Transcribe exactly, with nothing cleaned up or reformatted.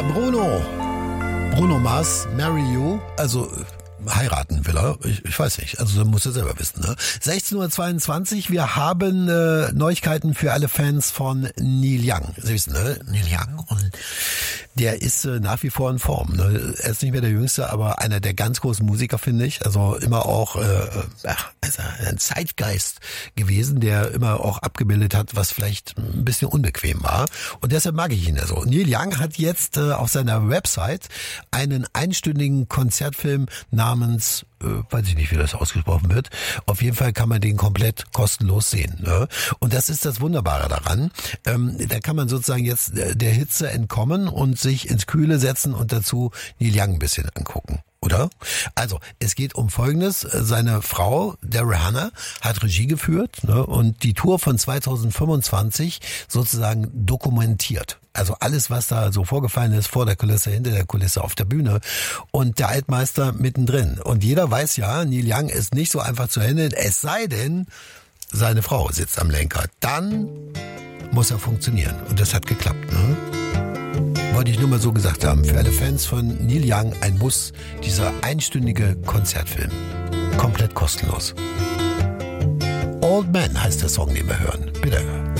Der Bruno. Bruno Mars, Marry You. Also heiraten will er. Ich, ich weiß nicht. Also muss er selber wissen. Ne? sechzehn Uhr zweiundzwanzig. Wir haben äh, Neuigkeiten für alle Fans von Neil Young. Sie wissen, ne? Neil Young. Und der ist äh, nach wie vor in Form. Ne? Er ist nicht mehr der Jüngste, aber einer der ganz großen Musiker, finde ich. Also immer auch äh, ach, also ein Zeitgeist gewesen, der immer auch abgebildet hat, was vielleicht ein bisschen unbequem war. Und deshalb mag ich ihn ja so. Neil Young hat jetzt äh, auf seiner Website einen einstündigen Konzertfilm namens, äh, weiß ich nicht, wie das ausgesprochen wird. Auf jeden Fall kann man den komplett kostenlos sehen. Ne? Und das ist das Wunderbare daran. Ähm, da kann man sozusagen jetzt der Hitze entkommen und sich ins Kühle setzen und dazu Neil Young ein bisschen angucken. Oder? Also, es geht um Folgendes. Seine Frau, der Rihanna, hat Regie geführt, ne, und die Tour von zweitausendfünfundzwanzig sozusagen dokumentiert. Also alles, was da so vorgefallen ist, vor der Kulisse, hinter der Kulisse, auf der Bühne und der Altmeister mittendrin. Und jeder weiß ja, Neil Young ist nicht so einfach zu handeln, es sei denn, seine Frau sitzt am Lenker. Dann muss er funktionieren. Und das hat geklappt, ne? Wollte ich nur mal so gesagt haben. Für alle Fans von Neil Young ein Muss, dieser einstündige Konzertfilm. Komplett kostenlos. Old Man heißt der Song, den wir hören. Bitte.